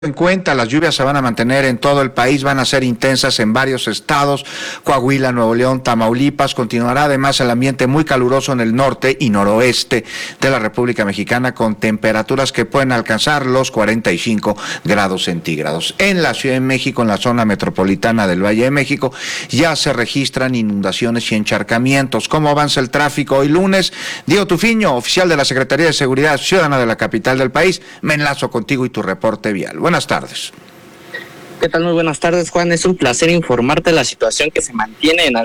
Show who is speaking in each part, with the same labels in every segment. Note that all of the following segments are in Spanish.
Speaker 1: En cuenta, las lluvias se van a mantener en todo el país, van a ser intensas en varios estados, Coahuila, Nuevo León, Tamaulipas. Continuará además el ambiente muy caluroso en el norte y noroeste de la República Mexicana, con temperaturas que pueden alcanzar los 45 grados centígrados. En la Ciudad de México, en la zona metropolitana del Valle de México, ya se registran inundaciones y encharcamientos. ¿Cómo avanza el tráfico hoy lunes? Diego Tufiño, oficial de la Secretaría de Seguridad Ciudadana de la capital del país, me enlazo contigo y tu reporte vial. Buenas tardes.
Speaker 2: ¿Qué tal? Muy buenas tardes, Juan. Es un placer informarte de la situación que se mantiene en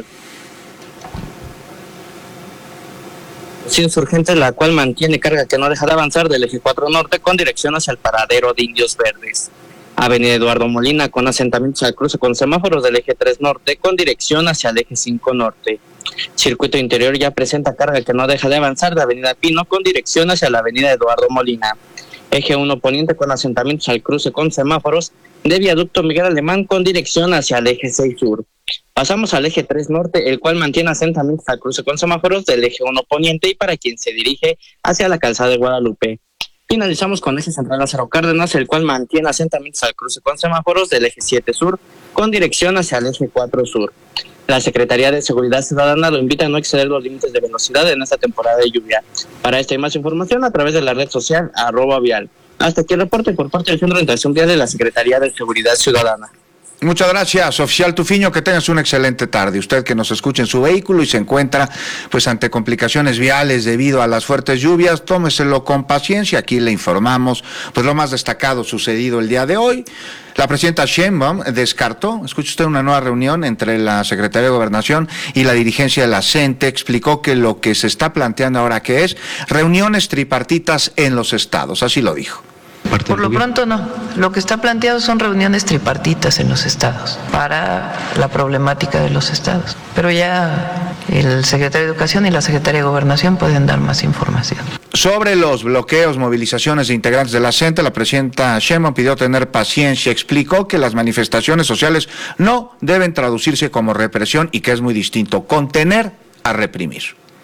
Speaker 2: insurgente, la cual mantiene carga que no deja de avanzar del eje 4 norte con dirección hacia el paradero de Indios Verdes. Avenida Eduardo Molina con asentamientos al cruce con semáforos del eje 3 norte con dirección hacia el eje 5 norte. Circuito interior ya presenta carga que no deja de avanzar de Avenida Pino con dirección hacia la Avenida Eduardo Molina. Eje 1 poniente con asentamientos al cruce con semáforos de viaducto Miguel Alemán con dirección hacia el eje 6 sur. Pasamos al eje 3 norte, el cual mantiene asentamientos al cruce con semáforos del eje 1 poniente y para quien se dirige hacia la calzada de Guadalupe. Finalizamos con eje central Lázaro Cárdenas, el cual mantiene asentamientos al cruce con semáforos del eje 7 sur con dirección hacia el eje 4 sur. La Secretaría de Seguridad Ciudadana lo invita a no exceder los límites de velocidad en esta temporada de lluvia. Para esta y más información a través de la red social @vial. Hasta aquí el reporte por parte del Centro de Orientación Vial de la Secretaría de Seguridad Ciudadana.
Speaker 1: Muchas gracias, oficial Tufiño, que tengas una excelente tarde. Usted que nos escucha en su vehículo y se encuentra pues ante complicaciones viales debido a las fuertes lluvias, tómeselo con paciencia. Aquí le informamos pues lo más destacado sucedido el día de hoy. La presidenta Sheinbaum descartó, escuche usted, una nueva reunión entre la Secretaría de Gobernación y la dirigencia de la CENTE. Explicó que lo que se está planteando ahora que es reuniones tripartitas en los estados, así lo dijo.
Speaker 3: Por lo pronto no. Lo que está planteado son reuniones tripartitas en los estados para la problemática de los estados. Pero ya el secretario de Educación y la Secretaría de Gobernación pueden dar más información.
Speaker 1: Sobre los bloqueos, movilizaciones de integrantes de la CENTE, la presidenta Sheinbaum pidió tener paciencia. Explicó que las manifestaciones sociales no deben traducirse como represión y que es muy distinto contener a reprimir.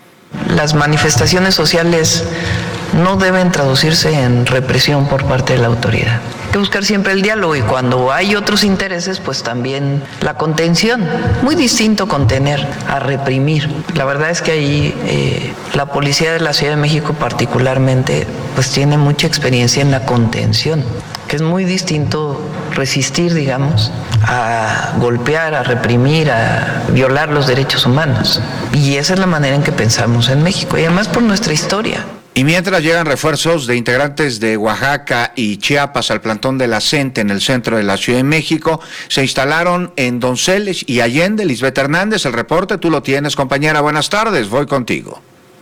Speaker 3: Las manifestaciones sociales no deben traducirse en represión por parte de la autoridad. Hay que buscar siempre el diálogo y cuando hay otros intereses, pues también la contención. Muy distinto contener a reprimir. La verdad es que ahí la policía de la Ciudad de México particularmente pues tiene mucha experiencia en la contención, que es muy distinto resistir, digamos, a golpear, a reprimir, a violar los derechos humanos. Y esa es la manera en que pensamos en México y además por nuestra historia.
Speaker 1: Y mientras llegan refuerzos de integrantes de Oaxaca y Chiapas al plantón de la CENTE en el centro de la Ciudad de México, se instalaron en Donceles y Allende. Lisbeth Hernández, el reporte tú lo tienes, compañera. Buenas tardes, voy contigo.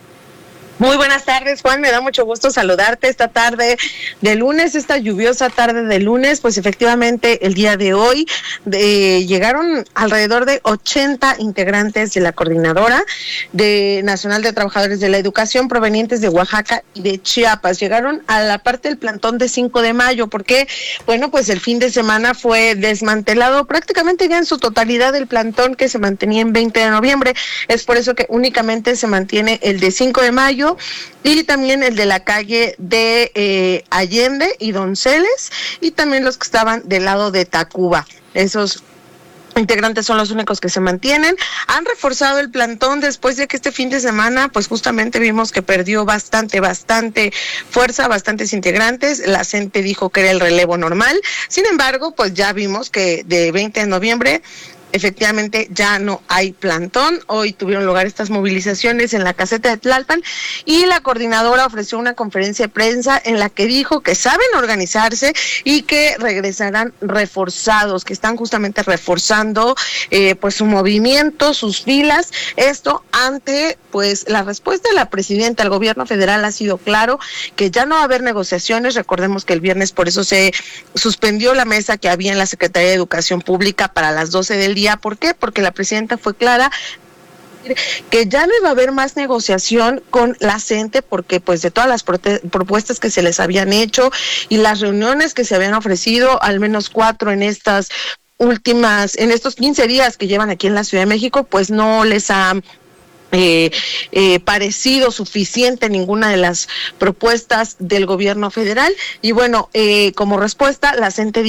Speaker 4: Muy buenas tardes, Juan, me da mucho gusto saludarte esta tarde de lunes, esta lluviosa tarde de lunes. Pues efectivamente el día de hoy llegaron alrededor de 80 integrantes de la Coordinadora Nacional de Trabajadores de la Educación provenientes de Oaxaca y de Chiapas. Llegaron a la parte del plantón de 5 de mayo, porque, bueno, pues el fin de semana fue desmantelado prácticamente ya en su totalidad el plantón que se mantenía en 20 de noviembre. Es por eso que únicamente se mantiene el de 5 de mayo, y también el de la calle de Allende y Donceles, y también los que estaban del lado de Tacuba. Esos integrantes son los únicos que se mantienen. Han reforzado el plantón después de que este fin de semana, pues justamente vimos que perdió bastante fuerza, bastantes integrantes. La CENTE dijo que era el relevo normal. Sin embargo, pues ya vimos que de 20 de noviembre efectivamente ya no hay plantón. Hoy tuvieron lugar estas movilizaciones en la caseta de Tlalpan y la coordinadora ofreció una conferencia de prensa en la que dijo que saben organizarse y que regresarán reforzados, que están justamente reforzando pues su movimiento, sus filas. Esto ante pues la respuesta de la presidenta. El gobierno federal ha sido claro que ya no va a haber negociaciones. Recordemos que el viernes por eso se suspendió la mesa que había en la Secretaría de Educación Pública para las 12 del día. ¿Por qué? Porque la presidenta fue clara que ya no iba a haber más negociación con la CENTE, porque pues de todas las propuestas que se les habían hecho y las reuniones que se habían ofrecido, al menos 4 en estos 15 días que llevan aquí en la Ciudad de México, pues no les ha parecido suficiente ninguna de las propuestas del gobierno federal. Y bueno, como respuesta, la CENTE